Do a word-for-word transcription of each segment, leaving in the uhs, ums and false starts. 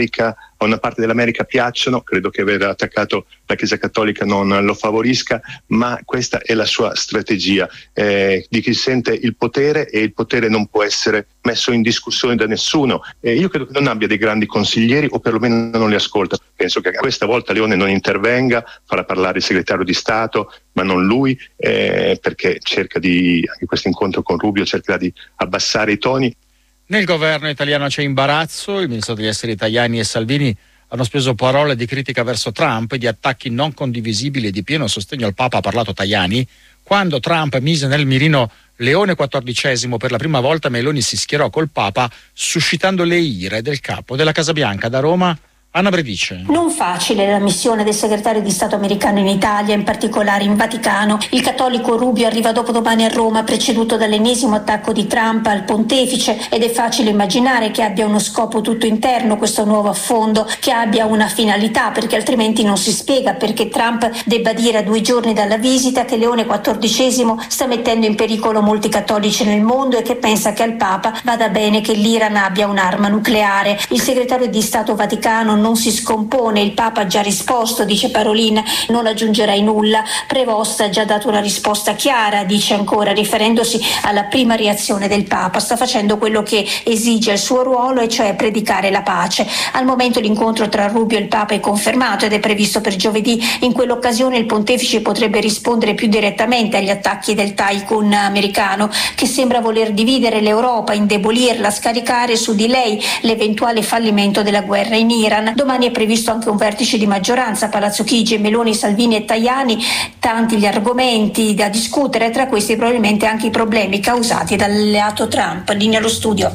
a una parte dell'America piacciono, credo che aver attaccato la Chiesa Cattolica non lo favorisca, ma questa è la sua strategia eh, di chi sente il potere, e il potere non può essere messo in discussione da nessuno. Eh, io credo che non abbia dei grandi consiglieri, o perlomeno non li ascolta. Penso che questa volta Leone non intervenga, farà parlare il segretario di Stato, ma non lui, eh, perché cerca di, anche questo incontro con Rubio cercherà di abbassare i toni. Nel governo italiano c'è imbarazzo. Il ministro degli esteri Tajani e Salvini hanno speso parole di critica verso Trump e di attacchi non condivisibili e di pieno sostegno al Papa. Ha parlato Tajani. Quando Trump mise nel mirino Leone quattordicesimo per la prima volta, Meloni si schierò col Papa, suscitando le ire del capo della Casa Bianca. Da Roma, Anna Bredice. Non facile la missione del segretario di Stato americano in Italia, in particolare in Vaticano. Il cattolico Rubio arriva dopodomani a Roma, preceduto dall'ennesimo attacco di Trump al pontefice, ed è facile immaginare che abbia uno scopo tutto interno questo nuovo affondo, che abbia una finalità, perché altrimenti non si spiega perché Trump debba dire a due giorni dalla visita che Leone quattordicesimo sta mettendo in pericolo molti cattolici nel mondo e che pensa che al Papa vada bene che l'Iran abbia un'arma nucleare. Il segretario di Stato Vaticano non si scompone, il Papa ha già risposto, dice Parolin, non aggiungerai nulla. Prevost ha già dato una risposta chiara, dice ancora, riferendosi alla prima reazione del Papa. Sta facendo quello che esige il suo ruolo, e cioè predicare la pace. Al momento l'incontro tra Rubio e il Papa è confermato ed è previsto per giovedì. In quell'occasione il pontefice potrebbe rispondere più direttamente agli attacchi del tycoon americano, che sembra voler dividere l'Europa, indebolirla, scaricare su di lei l'eventuale fallimento della guerra in Iran. Domani è previsto anche un vertice di maggioranza, Palazzo Chigi, Meloni, Salvini e Tajani. Tanti gli argomenti da discutere, tra questi probabilmente anche i problemi causati dall'alleato Trump. Linea allo studio.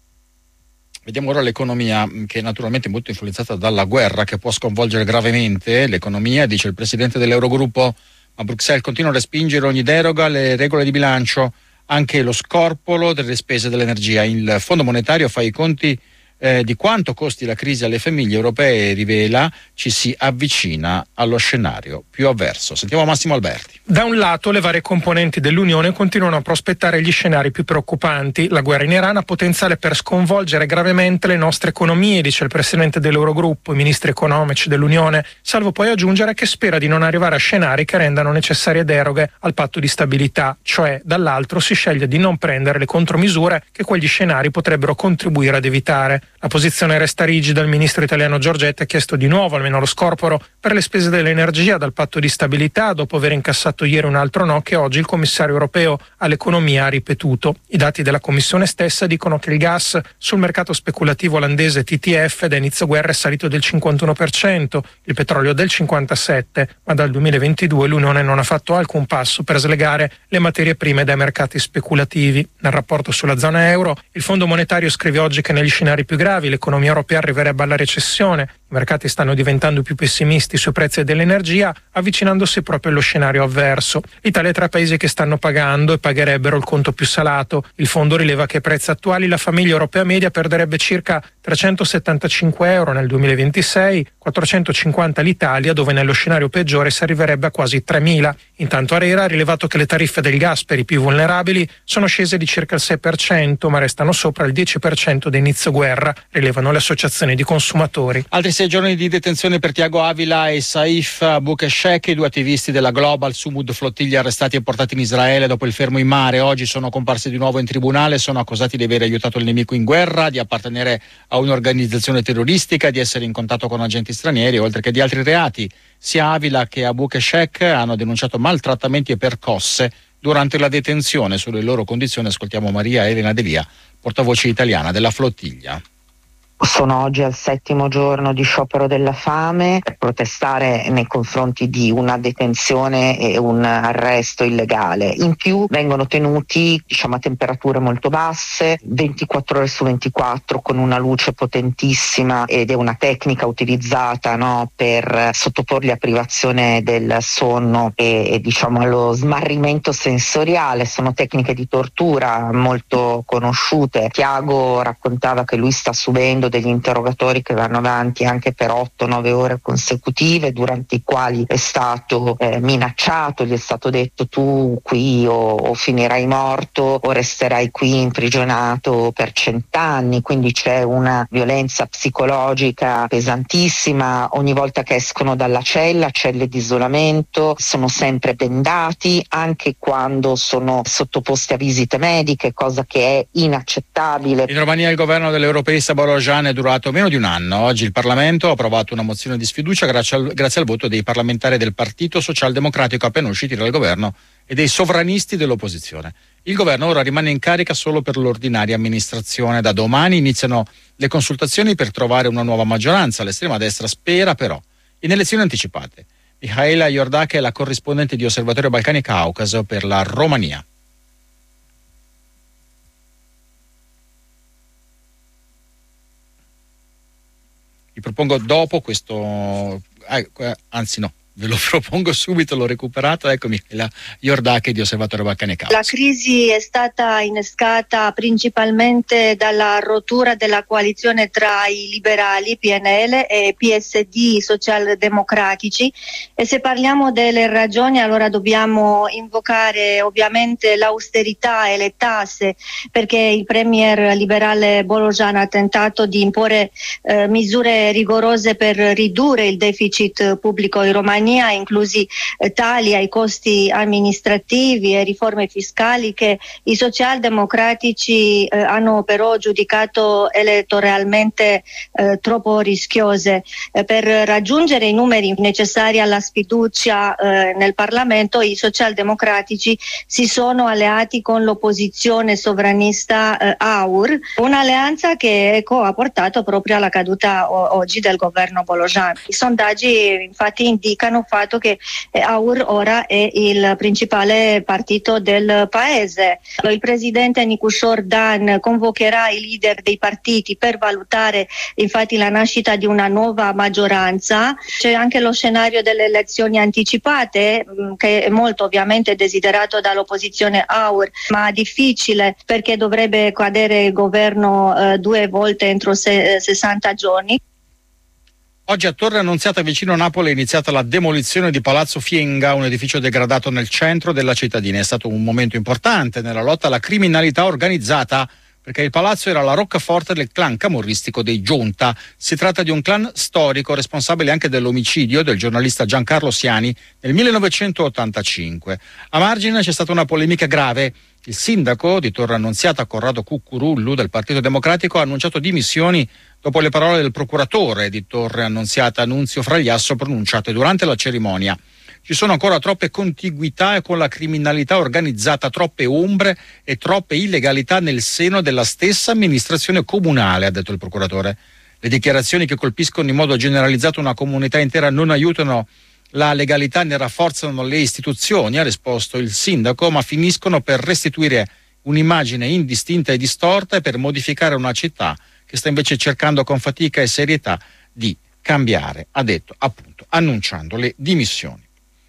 Vediamo ora l'economia, che è naturalmente molto influenzata dalla guerra, che può sconvolgere gravemente l'economia, dice il presidente dell'Eurogruppo. Ma Bruxelles continua a respingere ogni deroga alle regole di bilancio, anche lo scorporo delle spese dell'energia. Il Fondo Monetario fa i conti Eh, di quanto costi la crisi alle famiglie europee e rivela ci si avvicina allo scenario più avverso. Sentiamo Massimo Alberti. Da un lato le varie componenti dell'Unione continuano a prospettare gli scenari più preoccupanti. La guerra in Iran ha potenziale per sconvolgere gravemente le nostre economie, dice il presidente dell'Eurogruppo, i ministri economici dell'Unione, salvo poi aggiungere che spera di non arrivare a scenari che rendano necessarie deroghe al patto di stabilità, cioè dall'altro si sceglie di non prendere le contromisure che quegli scenari potrebbero contribuire ad evitare. La posizione resta rigida. Il ministro italiano Giorgetti ha chiesto di nuovo almeno lo scorporo per le spese dell'energia dal patto di stabilità, dopo aver incassato ieri un altro no che oggi il commissario europeo all'economia ha ripetuto. I dati della commissione stessa dicono che il gas sul mercato speculativo olandese T T F da inizio guerra è salito del cinquantuno per cento, il petrolio del cinquantasette per cento, ma dal duemilaventidue l'Unione non ha fatto alcun passo per slegare le materie prime dai mercati speculativi. Nel rapporto sulla zona euro, il Fondo Monetario scrive oggi che negli scenari più gravi l'economia europea arriverebbe alla recessione, i mercati stanno diventando più pessimisti sui prezzi dell'energia, avvicinandosi proprio allo scenario avverso. L'Italia è tra i paesi che stanno pagando e pagherebbero il conto più salato. Il fondo rileva che ai prezzi attuali la famiglia europea media perderebbe circa trecentosettantacinque euro nel duemilaventisei, quattrocentocinquanta l'Italia, dove nello scenario peggiore si arriverebbe a quasi tremila. Intanto ARERA ha rilevato che le tariffe del gas per i più vulnerabili sono scese di circa il sei per cento, ma restano sopra il dieci per cento da inizio guerra, rilevano le associazioni di consumatori. Altri sei giorni di detenzione per Tiago Avila e Saif Boukeshek, i due attivisti della Global Sumud Flottiglia arrestati e portati in Israele dopo il fermo in mare. Oggi sono comparsi di nuovo in tribunale, sono accusati di aver aiutato il nemico in guerra, di appartenere a un'organizzazione terroristica, di essere in contatto con agenti stranieri, oltre che di altri reati. Sia Avila che Boukeshek hanno denunciato maltrattamenti e percosse durante la detenzione. Sulle loro condizioni ascoltiamo Maria Elena Delia, portavoce italiana della flottiglia. Sono oggi al settimo giorno di sciopero della fame per protestare nei confronti di una detenzione e un arresto illegale. In più vengono tenuti, diciamo, a temperature molto basse, ventiquattro ore su ventiquattro, con una luce potentissima, ed è una tecnica utilizzata, no, per sottoporli a privazione del sonno e, e diciamo allo smarrimento sensoriale. Sono tecniche di tortura molto conosciute. Tiago raccontava che lui sta subendo quello degli interrogatori che vanno avanti anche per otto nove ore consecutive, durante i quali è stato eh, minacciato, gli è stato detto tu qui o, o finirai morto o resterai qui imprigionato per cent'anni, quindi c'è una violenza psicologica pesantissima. Ogni volta che escono dalla cella, celle di isolamento, sono sempre bendati, anche quando sono sottoposti a visite mediche, cosa che è inaccettabile. In Romania il governo dell'europeista Borojan è durato meno di un anno. Oggi il Parlamento ha approvato una mozione di sfiducia grazie al, grazie al voto dei parlamentari del Partito Socialdemocratico appena usciti dal governo e dei sovranisti dell'opposizione. Il governo ora rimane in carica solo per l'ordinaria amministrazione. Da domani iniziano le consultazioni per trovare una nuova maggioranza. L'estrema destra spera però in elezioni anticipate. Mihaela Iordache è la corrispondente di Osservatorio Balcani Caucaso per la Romania. Vi propongo dopo questo, eh, anzi no, ve lo propongo subito, l'ho recuperato, eccomi la Iordache di Osservatorio Balcani Caucaso. La crisi è stata innescata principalmente dalla rottura della coalizione tra i liberali P N L e P S D socialdemocratici, e se parliamo delle ragioni allora dobbiamo invocare ovviamente l'austerità e le tasse, perché il premier liberale Borojan ha tentato di imporre eh, misure rigorose per ridurre il deficit pubblico in Romania, inclusi eh, tagli ai costi amministrativi e riforme fiscali che i socialdemocratici eh, hanno però giudicato elettoralmente eh, troppo rischiose. Eh, per raggiungere i numeri necessari alla sfiducia eh, nel Parlamento, i socialdemocratici si sono alleati con l'opposizione sovranista eh, A U R, un'alleanza che ecco, ha portato proprio alla caduta o- oggi del governo Borojan. I sondaggi infatti indicano il fatto che A U R ora è il principale partito del paese. Il presidente Nicușor Dan convocherà i leader dei partiti per valutare infatti la nascita di una nuova maggioranza. C'è anche lo scenario delle elezioni anticipate, che è molto ovviamente desiderato dall'opposizione A U R, ma difficile perché dovrebbe cadere il governo eh, due volte entro se- sessanta giorni. Oggi a Torre Annunziata vicino a Napoli è iniziata la demolizione di Palazzo Fienga, un edificio degradato nel centro della cittadina. È stato un momento importante nella lotta alla criminalità organizzata, perché il palazzo era la roccaforte del clan camorristico dei Giunta. Si tratta di un clan storico responsabile anche dell'omicidio del giornalista Giancarlo Siani nel millenovecentottantacinque. A margine c'è stata una polemica grave. Il sindaco di Torre Annunziata, Corrado Cuccurullu, del Partito Democratico, ha annunciato dimissioni dopo le parole del procuratore di Torre Annunziata, Nunzio Fragliasso, pronunciate durante la cerimonia. Ci sono ancora troppe contiguità con la criminalità organizzata, troppe ombre e troppe illegalità nel seno della stessa amministrazione comunale, ha detto il procuratore. Le dichiarazioni che colpiscono in modo generalizzato una comunità intera non aiutano la legalità né rafforzano le istituzioni, ha risposto il sindaco, ma finiscono per restituire un'immagine indistinta e distorta e per modificare una città che sta invece cercando con fatica e serietà di cambiare, ha detto appunto, annunciando le dimissioni.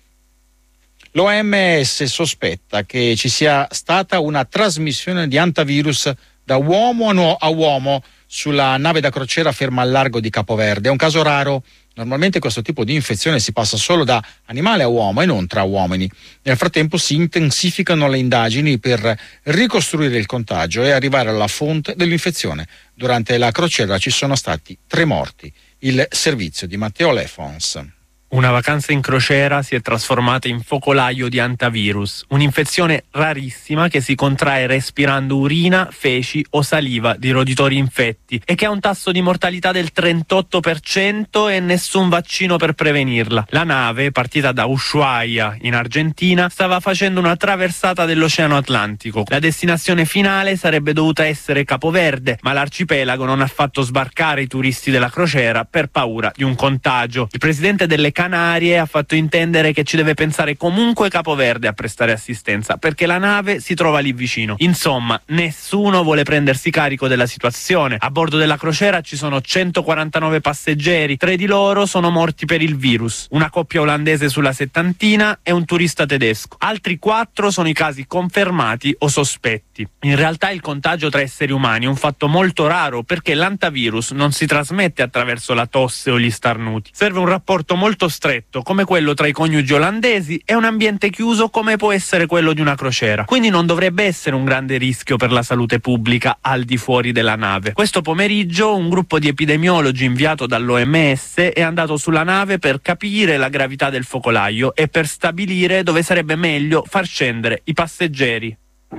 L'O M S sospetta che ci sia stata una trasmissione di antivirus da uomo a, nu- a uomo sulla nave da crociera ferma al largo di Capoverde. È un caso raro. Normalmente questo tipo di infezione si passa solo da animale a uomo e non tra uomini. Nel frattempo si intensificano le indagini per ricostruire il contagio e arrivare alla fonte dell'infezione. Durante la crociera ci sono stati tre morti. Il servizio di Matteo Lefons. Una vacanza in crociera si è trasformata in focolaio di antivirus, un'infezione rarissima che si contrae respirando urina, feci o saliva di roditori infetti e che ha un tasso di mortalità del trentotto per cento e nessun vaccino per prevenirla. La nave, partita da Ushuaia in Argentina, stava facendo una traversata dell'Oceano Atlantico. La destinazione finale sarebbe dovuta essere Capoverde, ma l'arcipelago non ha fatto sbarcare i turisti della crociera per paura di un contagio. Il presidente delle Canarie ha fatto intendere che ci deve pensare comunque Capoverde a prestare assistenza, perché la nave si trova lì vicino. Insomma, nessuno vuole prendersi carico della situazione. A bordo della crociera ci sono centoquarantanove passeggeri, tre di loro sono morti per il virus, una coppia olandese sulla settantina e un turista tedesco. Altri quattro sono i casi confermati o sospetti. In realtà il contagio tra esseri umani è un fatto molto raro, perché l'antavirus non si trasmette attraverso la tosse o gli starnuti. Serve un rapporto molto stretto, come quello tra i coniugi olandesi, e un ambiente chiuso come può essere quello di una crociera. Quindi non dovrebbe essere un grande rischio per la salute pubblica al di fuori della nave. Questo pomeriggio un gruppo di epidemiologi inviato dall'O M S è andato sulla nave per capire la gravità del focolaio e per stabilire dove sarebbe meglio far scendere i passeggeri.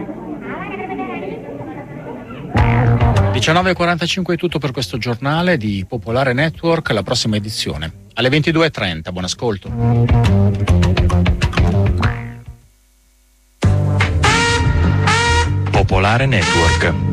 diciannove e quarantacinque è tutto per questo giornale di Popolare Network, la prossima edizione alle ventidue e trenta. Buon ascolto. Popolare Network.